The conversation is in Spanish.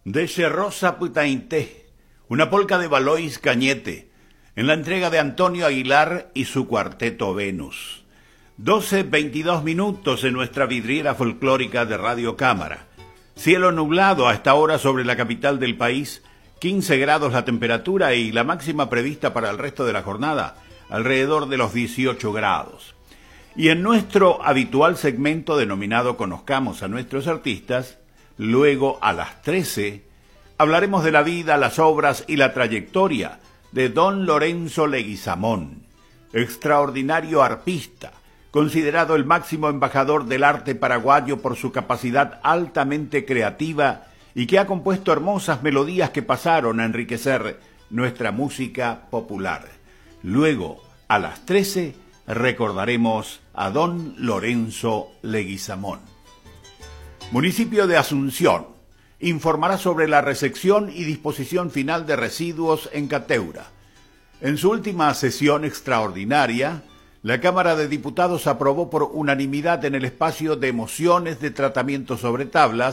Desde Rosa Putainté, una polca de Valois Cañete, en la entrega de Antonio Aguilar y su cuarteto Venus. 12:22 minutos en nuestra vidriera folclórica de Radio Cámara. Cielo nublado a esta hora sobre la capital del país, 15 grados la temperatura y la máxima prevista para el resto de la jornada, alrededor de los 18 grados. Y en nuestro habitual segmento denominado Conozcamos a nuestros artistas, luego a las 13, hablaremos de la vida, las obras y la trayectoria de don Lorenzo Leguizamón, extraordinario arpista, considerado el máximo embajador del arte paraguayo por su capacidad altamente creativa y que ha compuesto hermosas melodías que pasaron a enriquecer nuestra música popular. Luego, a las 13, recordaremos a don Lorenzo Leguizamón. Municipio de Asunción informará sobre la recepción y disposición final de residuos en Cateura. En su última sesión extraordinaria, la Cámara de Diputados aprobó por unanimidad en el espacio de mociones de tratamiento sobre tablas